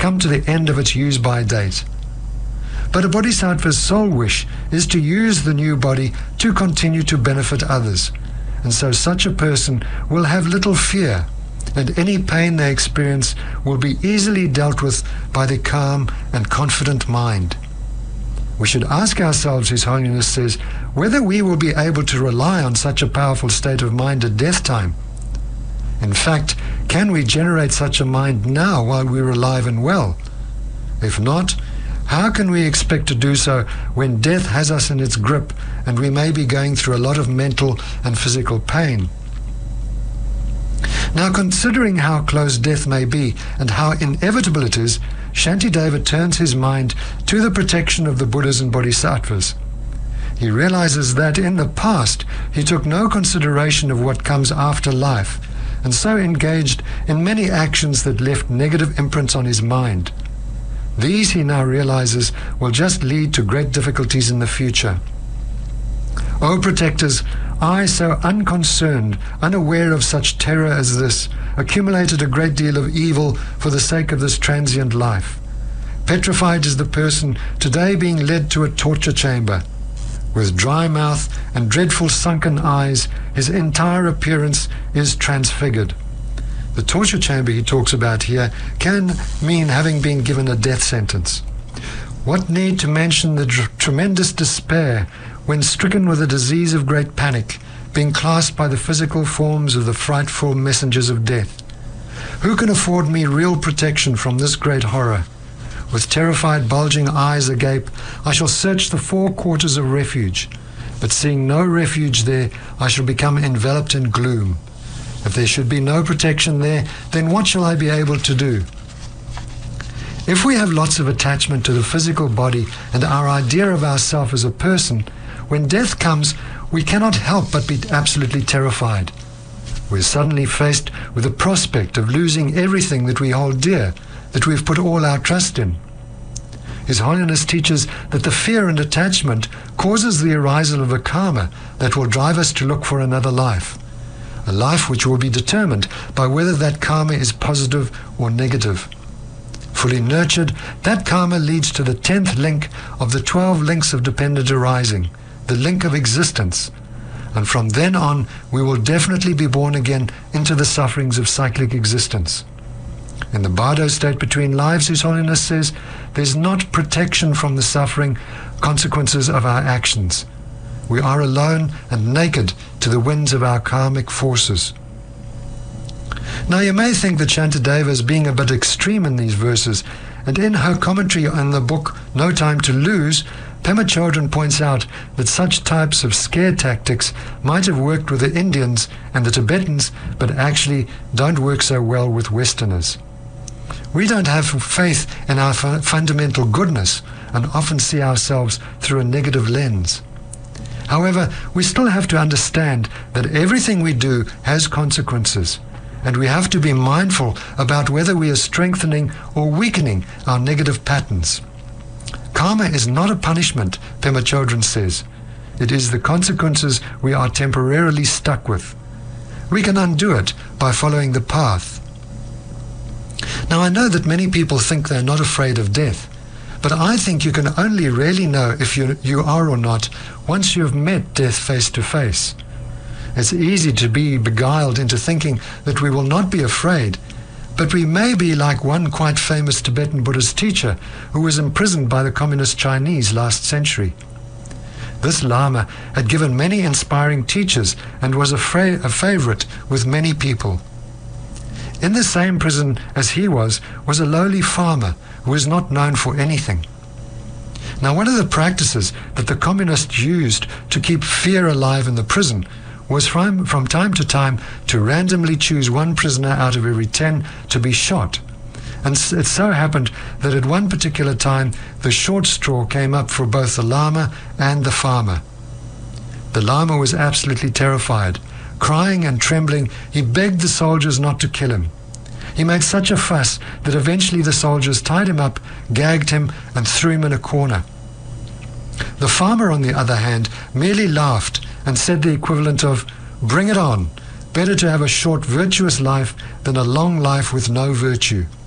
come to the end of its use-by date. But a bodhisattva's sole wish is to use the new body to continue to benefit others, and so such a person will have little fear, and any pain they experience will be easily dealt with by the calm and confident mind. We should ask ourselves, His Holiness says, whether we will be able to rely on such a powerful state of mind at death time. In fact, can we generate such a mind now while we're alive and well? If not, how can we expect to do so when death has us in its grip and we may be going through a lot of mental and physical pain? Now, considering how close death may be and how inevitable it is, Shantideva turns his mind to the protection of the Buddhas and Bodhisattvas. He realizes that in the past he took no consideration of what comes after life, and so engaged in many actions that left negative imprints on his mind. These, he now realizes, will just lead to great difficulties in the future. O protectors, I, so unconcerned, unaware of such terror as this, accumulated a great deal of evil for the sake of this transient life. Petrified is the person today being led to a torture chamber. With dry mouth and dreadful sunken eyes, his entire appearance is transfigured. The torture chamber he talks about here can mean having been given a death sentence. What need to mention the tremendous despair when stricken with a disease of great panic, being clasped by the physical forms of the frightful messengers of death. Who can afford me real protection from this great horror? With terrified, bulging eyes agape, I shall search the 4 quarters of refuge, but seeing no refuge there, I shall become enveloped in gloom. If there should be no protection there, then what shall I be able to do? If we have lots of attachment to the physical body and our idea of ourselves as a person, when death comes, we cannot help but be absolutely terrified. We're suddenly faced with the prospect of losing everything that we hold dear, that we've put all our trust in. His Holiness teaches that the fear and attachment causes the arisal of a karma that will drive us to look for another life, a life which will be determined by whether that karma is positive or negative. Fully nurtured, that karma leads to the 10th link of the 12 links of dependent arising, the link of existence. And from then on, we will definitely be born again into the sufferings of cyclic existence. In the bardo state between lives, His Holiness says, there's not protection from the suffering consequences of our actions. We are alone and naked to the winds of our karmic forces. Now you may think that Shantideva is being a bit extreme in these verses, and in her commentary on the book No Time to Lose, Pema Chodron points out that such types of scare tactics might have worked with the Indians and the Tibetans, but actually don't work so well with Westerners. We don't have faith in our fundamental goodness and often see ourselves through a negative lens. However, we still have to understand that everything we do has consequences, and we have to be mindful about whether we are strengthening or weakening our negative patterns. Karma is not a punishment, Pema Chodron says. It is the consequences we are temporarily stuck with. We can undo it by following the path. Now, I know that many people think they're not afraid of death, but I think you can only really know if you are or not once you have met death face to face. It's easy to be beguiled into thinking that we will not be afraid, but we may be like one quite famous Tibetan Buddhist teacher who was imprisoned by the communist Chinese last century. This Lama had given many inspiring teachers and was a favorite with many people. In the same prison as he was a lowly farmer who was not known for anything. Now, one of the practices that the communists used to keep fear alive in the prison was from time to time to randomly choose one prisoner out of every 10 to be shot. And it so happened that at one particular time the short straw came up for both the Lama and the farmer. The Lama was absolutely terrified. Crying and trembling, he begged the soldiers not to kill him. He made such a fuss that eventually the soldiers tied him up, gagged him, and threw him in a corner. The farmer, on the other hand, merely laughed and said the equivalent of, "Bring it on. Better to have a short, virtuous life than a long life with no virtue."